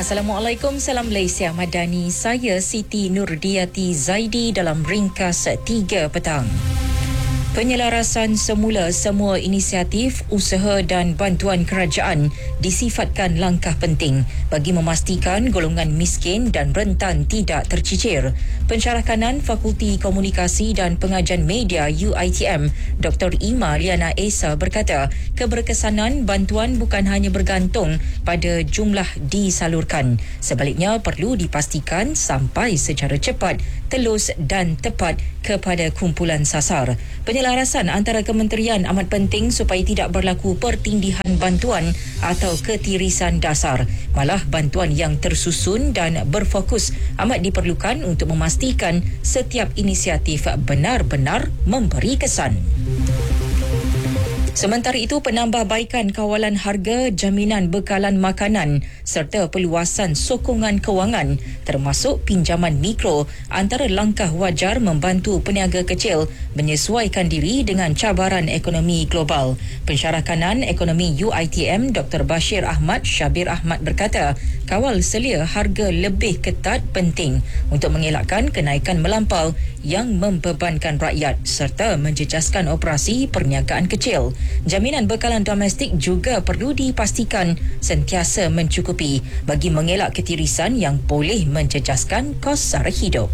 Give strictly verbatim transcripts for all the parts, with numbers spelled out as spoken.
Assalamualaikum, salam Malaysia Madani. Saya Siti Nurdiati Zaidi dalam ringkas tiga petang. Penyelarasan semula semua inisiatif, usaha dan bantuan kerajaan disifatkan langkah penting bagi memastikan golongan miskin dan rentan tidak tercicir. Pensyarah kanan Fakulti Komunikasi dan Pengajian Media U I T M, Doktor Ima Liana Esa berkata, keberkesanan bantuan bukan hanya bergantung pada jumlah disalurkan. Sebaliknya perlu dipastikan sampai secara cepat, telus dan tepat kepada kumpulan sasar. Penyelarasan antara kementerian amat penting supaya tidak berlaku pertindihan bantuan atau ketirisan dasar. Malah bantuan yang tersusun dan berfokus amat diperlukan untuk memastikan setiap inisiatif benar-benar memberi kesan. Sementara itu, penambahbaikan kawalan harga, jaminan bekalan makanan serta peluasan sokongan kewangan termasuk pinjaman mikro antara langkah wajar membantu peniaga kecil menyesuaikan diri dengan cabaran ekonomi global. Pensyarah kanan ekonomi U I T M Doktor Bashir Ahmad Syabir Ahmad berkata, kawal selia harga lebih ketat penting untuk mengelakkan kenaikan melampau yang membebankan rakyat serta menjejaskan operasi perniagaan kecil. Jaminan bekalan domestik juga perlu dipastikan sentiasa mencukupi bagi mengelak ketirisan yang boleh menjejaskan kos sara hidup.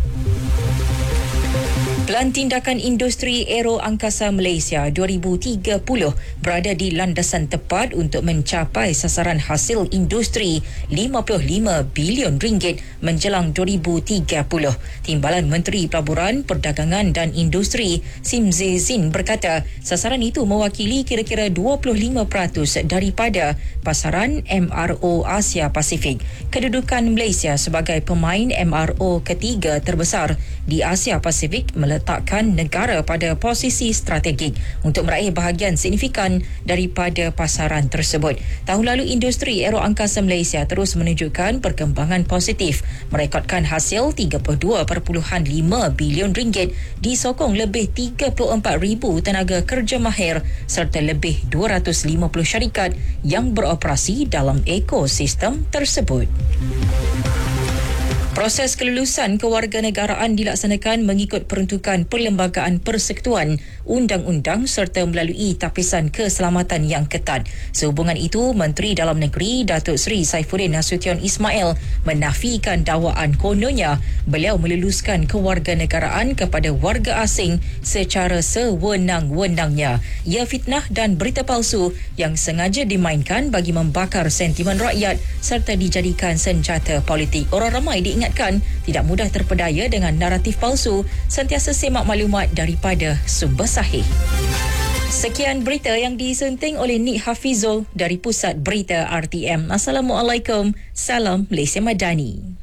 Pelan tindakan industri aero angkasa Malaysia dua ribu tiga puluh berada di landasan tepat untuk mencapai sasaran hasil industri lima puluh lima bilion ringgit menjelang dua ribu tiga puluh. Timbalan Menteri Pelaburan, Perdagangan dan Industri Simze Zin berkata, sasaran itu mewakili kira-kira dua puluh lima peratus daripada pasaran M R O Asia Pasifik. Kedudukan Malaysia sebagai pemain M R O ketiga terbesar di Asia Pasifik meletakkan negara pada posisi strategik untuk meraih bahagian signifikan daripada pasaran tersebut. Tahun lalu, industri aero angkasa Malaysia terus menunjukkan perkembangan positif, merekodkan hasil tiga puluh dua perpuluhan lima bilion ringgit, disokong lebih tiga puluh empat ribu tenaga kerja mahir serta lebih dua ratus lima puluh syarikat yang beroperasi dalam ekosistem tersebut. Proses kelulusan kewarganegaraan dilaksanakan mengikut peruntukan Perlembagaan Persekutuan, undang-undang serta melalui tapisan keselamatan yang ketat. Sehubungan itu, Menteri Dalam Negeri Datuk Seri Saifuddin Nasution Ismail menafikan dakwaan kononnya beliau meluluskan kewarganegaraan kepada warga asing secara sewenang-wenangnya. Ia fitnah dan berita palsu yang sengaja dimainkan bagi membakar sentimen rakyat serta dijadikan senjata politik. Orang ramai diingat ingatkan tidak mudah terpedaya dengan naratif palsu, sentiasa semak maklumat daripada sumber sahih. Sekian berita yang disunting oleh Nik Hafizul dari Pusat Berita R T M. Assalamualaikum, salam Malaysia Madani.